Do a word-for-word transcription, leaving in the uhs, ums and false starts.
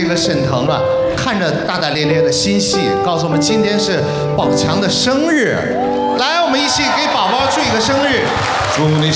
个沈腾啊，看着大大咧咧的新戏，告诉我们今天是宝强的生日，来，我们一起给宝宝祝一个生日， 祝你